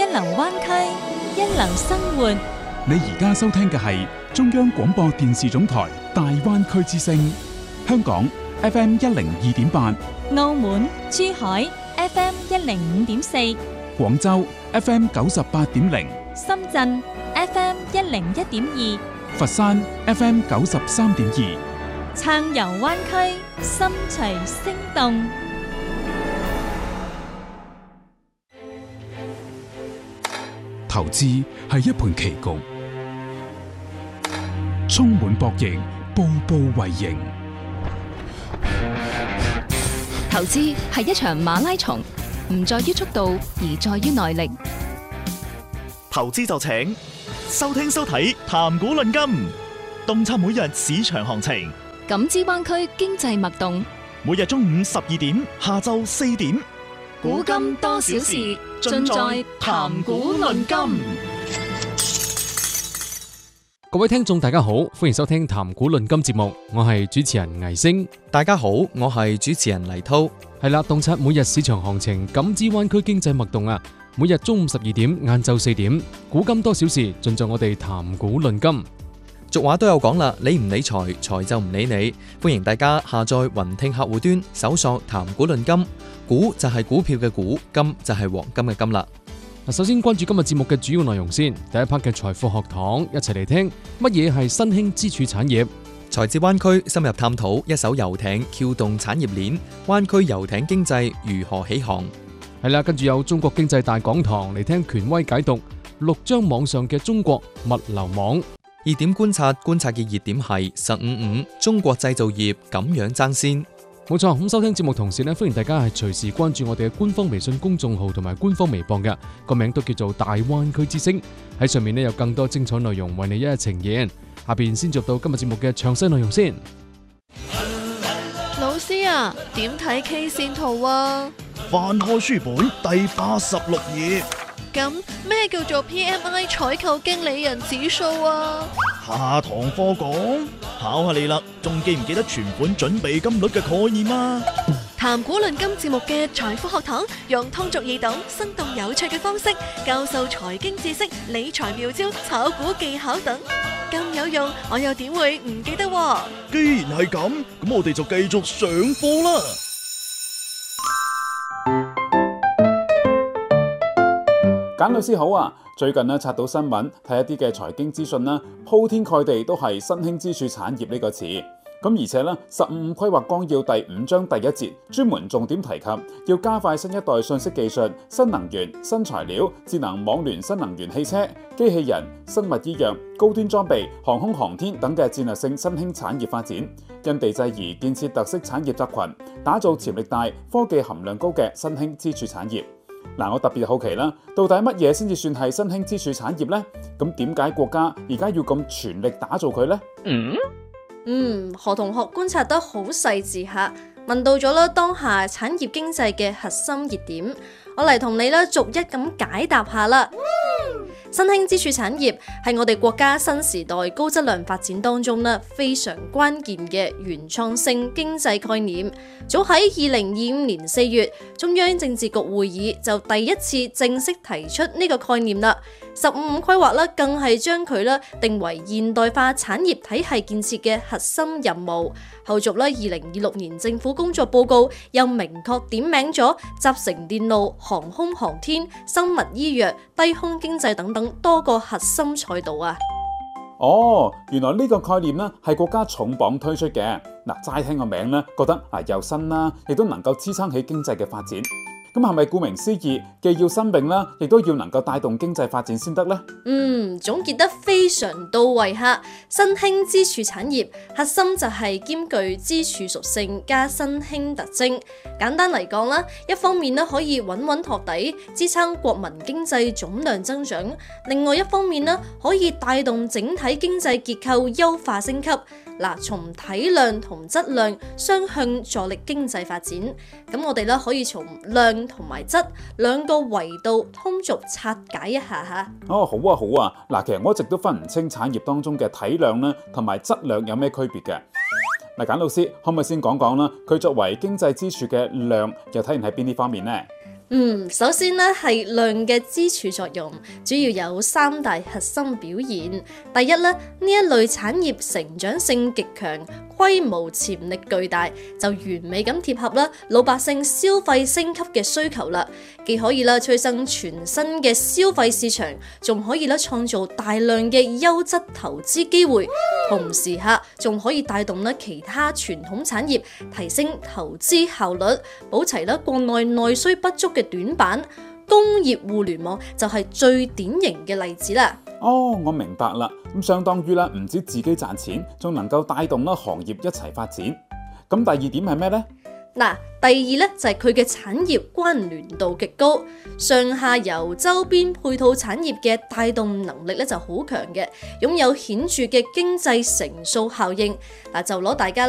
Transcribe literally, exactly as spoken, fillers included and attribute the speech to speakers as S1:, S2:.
S1: 流灣區，一流生活。
S2: 你而家收聽嘅係中央廣播電視總台大灣區之聲，香港 F M 一零二點八，
S1: 澳門、珠海 F M 一零五點四，
S2: 廣州 F M 九十八點零，
S1: 深圳 F M 一零一點二，
S2: 佛山 F M 九十三點二，
S1: 暢遊灣區，心隨聲動。
S2: 投資係一盤棋局，充滿博弈，步步為營。
S3: 投資係一場馬拉松，唔在於速度，而在於耐力。
S4: 投資就請收聽收睇談股論金，洞察每日市場行情，
S3: 感知灣區經濟脈動。
S4: 每日中午十二點，下晝四點，
S3: 古今多少事，盡在談股論金。
S5: 各位聽眾大家好，歡迎收聽談股論金節目，我係主持人倪星。
S6: 大家好，我係主持人黎濤。
S5: 係啦，洞察每日市場行情，感知灣區經濟脈動啊！每日中午十二點，晏晝四點，古今多少事，盡在我哋談股論金。
S6: 俗話都有講啦，理唔理財，財就唔理你。歡迎大家下載雲聽客戶端，搜索談股論金。股就係股票嘅股，金就係黃金嘅金啦。
S5: 首先關注今日節目嘅主要內容先。第一 part 嘅財富學堂，一齊嚟聽乜嘢係新興支柱產業。
S6: 財智灣區深入探討一艘遊艇撬動產業鏈，灣區遊艇經濟如何起航。
S5: 係啦，跟住有中國經濟大講堂嚟聽權威解讀六張網上嘅中國物流網。
S6: 熱點觀察，觀察嘅熱點係十五五中國製造業咁樣爭先。
S5: 冇錯，咁收聽節目同時呢，歡迎大家係隨時關注我哋嘅官方微信公眾號同埋官方微博嘅，個名都叫做大灣區之聲。喺上面呢，有更多精彩內容為你一一呈現。下邊先做到今日節目嘅詳細內容先。
S7: 老師啊，點睇 K 線圖啊？
S4: 翻開書本第八十六頁。
S7: 咁咩叫做 P M I 採購經理人指數啊？
S4: 下堂課講，考下你啦，仲記唔記得存款準備金率嘅概念啊？
S7: 談股論金節目嘅財富學堂，用通俗易懂、生動有趣嘅方式教授財經知識、理財妙招、炒股技巧等，咁有用，我又點會唔記得？
S4: 既然係咁，咁我哋就繼續上課啦。
S8: 簡老師好啊！最近呢，刷到新聞，睇一啲嘅財經資訊啦，鋪天蓋地都係新興支柱產業呢個詞。咁而且呢，十五五規劃綱要第五章第一節專門重點提及，要加快新一代信息技術、新能源、新材料、智能網聯、新能源汽車、機器人、生物醫藥、高端裝備、航空航天等嘅戰略性新興產業發展，因地制宜建設特色產業集群，打造潛力大、科技含量高嘅新興支柱產業。嗱，我特別好奇啦，到底乜嘢先至算係新興支柱產業呢？咁點解國家而家要咁全力打造佢呢？
S7: 嗯，嗯，何同學觀察得好細緻下，問到咗啦當下產業經濟嘅核心熱點，我嚟同你啦逐一咁解答下啦。新興支柱產業係我哋國家新時代高質量發展當中咧非常關鍵嘅原創性經濟概念。早喺二零二五年四月，中央政治局會議就第一次正式提出呢個概念啦。十五五規劃咧更係將佢咧定為現代化產業體系建設嘅核心任務。後續咧二零二六年政府工作報告又明確點名咗集成電路、航空航天、生物醫藥、低空經濟等等多個核心賽道啊！
S8: 哦，原來呢個概念呢係國家重磅推出嘅。嗱，齋聽個名呢，覺得啊又新啦，亦都能夠支撐起經濟嘅發展。咁係咪顧名思義，既要新穎啦，亦都要能夠帶動經濟發展先得呢？
S7: 嗯，總結得非常到位哈！新興支柱產業核心就係兼具支柱屬性加新興特徵。簡單嚟講啦，一方面咧可以穩穩托底，支撐國民經濟總量增長；另外一方面咧可以帶動整體經濟結構優化升級。嗱，從體量同質量雙向助力經濟發展。咁我哋咧可以從量同埋質兩個維度通俗拆解一下吓。
S8: 哦，好啊，好啊。嗱，其實我一直都分唔清產業當中嘅體量咧同埋質量有咩區別嘅。嗱，簡老師可唔可以先講講啦？佢作為經濟支柱嘅量，又體現喺邊啲方面呢？
S7: 嗯，首先呢係量嘅支柱作用，主要有三大核心表現。第一呢，呢一類產業成長性極強，規模潛力巨大，就完美咁貼合啦老百姓消費升級嘅需求啦。既可以啦催生全新嘅消費市場，仲可以啦創造大量嘅優質投資機會，同時下仲可以帶動啦其他傳統產業，提升投資效率，補齊啦國內內需不足嘅短板。工業互聯網就係最典型嘅例子啦。
S8: 哦，我明白啦。咁相當於啦，唔止自己賺錢，仲能夠帶動啦行業一齊發展。咁第二點係咩呢？
S7: 嗱，第二咧就係佢嘅產業關聯度極高，上下游周邊配套產業嘅帶動能力咧就好強嘅，擁有顯著嘅經濟乘數效應。嗱，就攞大家